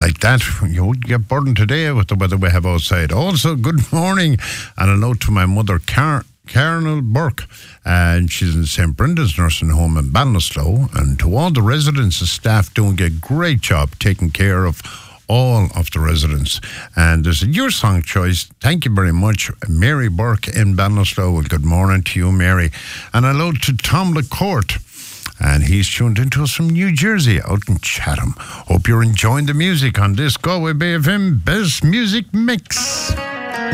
like that, you would get burdened today with the weather we have outside. Also, good morning, and a note to my mother, Carnal Burke, and she's in St. Brendan's Nursing Home in Ballinasloe, and to all the residents and staff doing a great job taking care of all of the residents. And there's your song choice. Thank you very much, Mary Burke in Ballinasloe. Well, good morning to you, Mary. And hello to Tom LaCourt. And he's tuned into us from New Jersey, out in Chatham. Hope you're enjoying the music on this Galway Bay FM Best Music Mix.